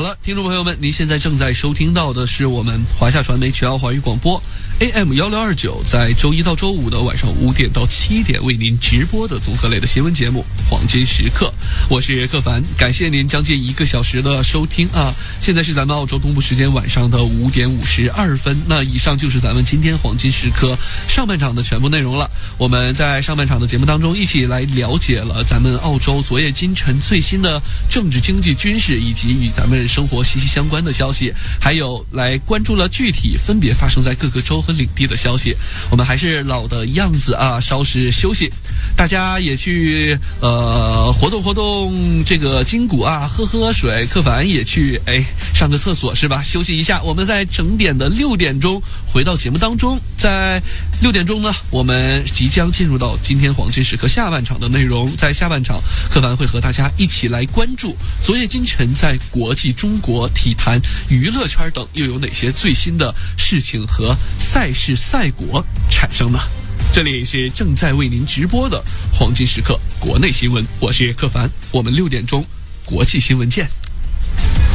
好了，听众朋友们，您现在正在收听到的是我们华夏传媒全奥华语广播 AM1629，在周一到周五的晚上5点到7点为您直播的综合类的新闻节目《黄金时刻》，我是克凡，感谢您将近1个小时的收听啊！现在是咱们澳洲东部时间晚上的5点52分，那以上就是咱们今天黄金时刻上半场的全部内容了。我们在上半场的节目当中，一起来了解了咱们澳洲昨夜今晨最新的政治、经济、军事以及与咱们生活息息相关的消息，还有来关注了具体分别发生在各个州和领地的消息。我们还是老的样子啊，稍事休息，大家也去活动活动这个筋骨啊，喝喝水。克凡也去上个厕所是吧？休息一下。我们在整点的6点钟回到节目当中，在6点钟呢，我们即将进入到今天黄金时刻下半场的内容。在下半场，克凡会和大家一起来关注昨夜今晨在国际、中国、体坛、娱乐圈等又有哪些最新的事情和赛事赛果产生呢？这里是正在为您直播的黄金时刻国内新闻，我是克凡，我们6点钟国际新闻见。